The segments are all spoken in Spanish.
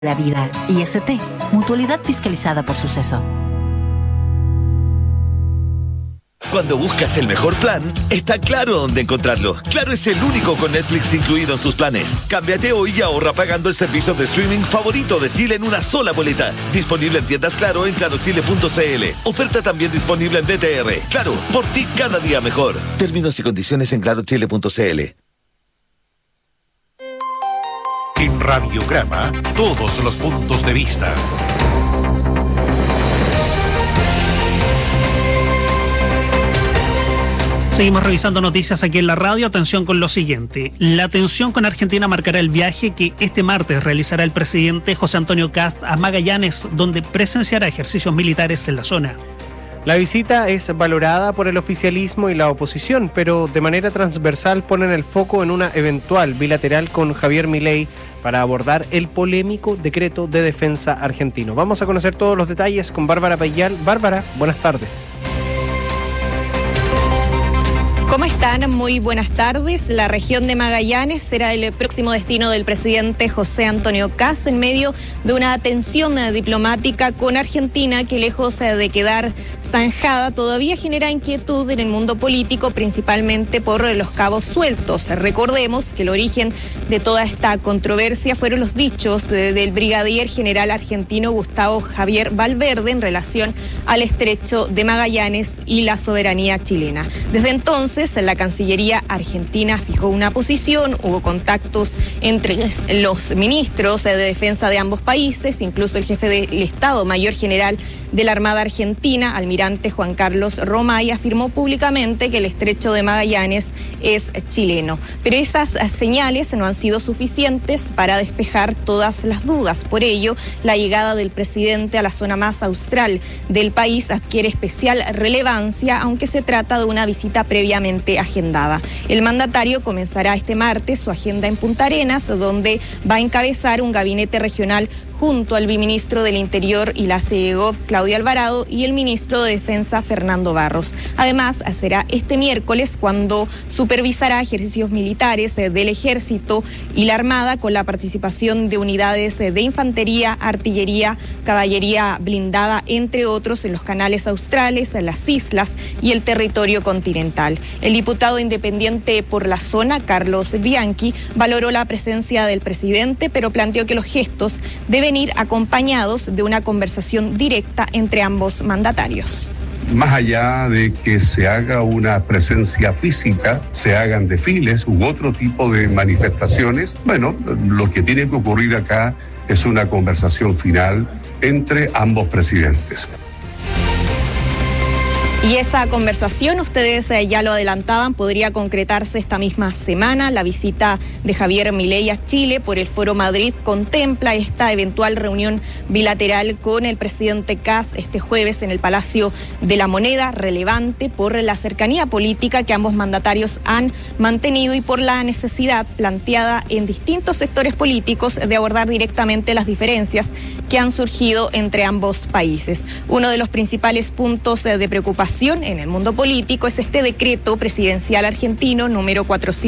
La vida. IST, mutualidad fiscalizada por Suceso. Cuando buscas el mejor plan, está Claro dónde encontrarlo. Claro es el único con Netflix incluido en sus planes. Cámbiate hoy y ahorra pagando el servicio de streaming favorito de Chile en una sola boleta. Disponible en tiendas Claro en clarochile.cl. Oferta también disponible en DTR. Claro, por ti cada día mejor. Términos y condiciones en clarochile.cl. En Radiograma, todos los puntos de vista. Seguimos revisando noticias aquí en la radio. Atención con lo siguiente. La tensión con Argentina marcará el viaje que este martes realizará el presidente José Antonio Kast a Magallanes, donde presenciará ejercicios militares en la zona. La visita es valorada por el oficialismo y la oposición, pero de manera transversal ponen el foco en una eventual bilateral con Javier Milei para abordar el polémico decreto de defensa argentino. Vamos a conocer todos los detalles con Bárbara Payal. Bárbara, buenas tardes. ¿Cómo están? Muy buenas tardes. La región de Magallanes será el próximo destino del presidente José Antonio Kast en medio de una tensión diplomática con Argentina que, lejos de quedar zanjada, todavía genera inquietud en el mundo político, principalmente por los cabos sueltos. Recordemos que el origen de toda esta controversia fueron los dichos del brigadier general argentino Gustavo Javier Valverde en relación al estrecho de Magallanes y la soberanía chilena. Desde entonces, la Cancillería argentina fijó una posición, hubo contactos entre los ministros de defensa de ambos países, incluso el jefe del Estado Mayor General de la Armada Argentina, almirante Juan Carlos Romay, afirmó públicamente que el estrecho de Magallanes es chileno. Pero esas señales no han sido suficientes para despejar todas las dudas. Por ello, la llegada del presidente a la zona más austral del país adquiere especial relevancia, aunque se trata de una visita previamente agendada. El mandatario comenzará este martes su agenda en Punta Arenas, donde va a encabezar un gabinete regional junto al viceministro del Interior y la CEGOV, Claudia Alvarado, y el ministro de Defensa, Fernando Barros. Además, será este miércoles cuando supervisará ejercicios militares del Ejército y la Armada con la participación de unidades de infantería, artillería, caballería blindada, entre otros, en los canales australes, en las islas y el territorio continental. El diputado independiente por la zona, Carlos Bianchi, valoró la presencia del presidente, pero planteó que los gestos deben ir acompañados de una conversación directa entre ambos mandatarios. Más allá de que se haga una presencia física, se hagan desfiles u otro tipo de manifestaciones, bueno, lo que tiene que ocurrir acá es una conversación final entre ambos presidentes. Y esa conversación, ustedes ya lo adelantaban, podría concretarse esta misma semana. La visita de Javier Milei a Chile por el Foro Madrid contempla esta eventual reunión bilateral con el presidente Kast este jueves en el Palacio de la Moneda, relevante por la cercanía política que ambos mandatarios han mantenido y por la necesidad planteada en distintos sectores políticos de abordar directamente las diferencias que han surgido entre ambos países. Uno de los principales puntos de preocupación en el mundo político es este decreto presidencial argentino número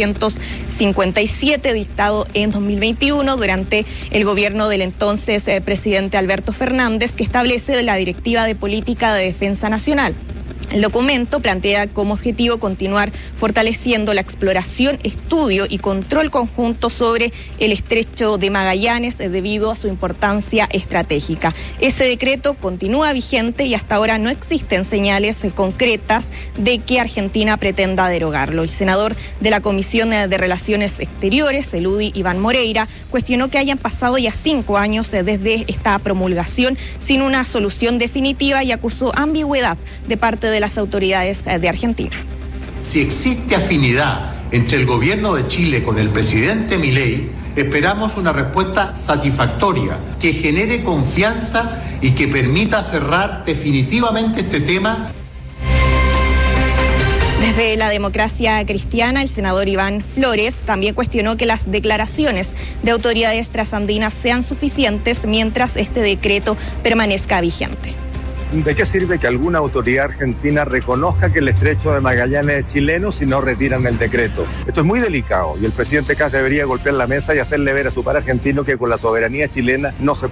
457, dictado en 2021 durante el gobierno del entonces presidente Alberto Fernández, que establece la Directiva de Política de Defensa Nacional. El documento plantea como objetivo continuar fortaleciendo la exploración, estudio y control conjunto sobre el estrecho de Magallanes debido a su importancia estratégica. Ese decreto continúa vigente y hasta ahora no existen señales concretas de que Argentina pretenda derogarlo. El senador de la Comisión de Relaciones Exteriores, el UDI, Iván Moreira, cuestionó que hayan pasado ya 5 años desde esta promulgación sin una solución definitiva y acusó ambigüedad de parte de las autoridades de Argentina. Si existe afinidad entre el gobierno de Chile con el presidente Milei, esperamos una respuesta satisfactoria que genere confianza y que permita cerrar definitivamente este tema. Desde la Democracia Cristiana, el senador Iván Flores también cuestionó que las declaraciones de autoridades trasandinas sean suficientes mientras este decreto permanezca vigente. ¿De qué sirve que alguna autoridad argentina reconozca que el estrecho de Magallanes es chileno si no retiran el decreto? Esto es muy delicado y el presidente Kast debería golpear la mesa y hacerle ver a su par argentino que con la soberanía chilena no se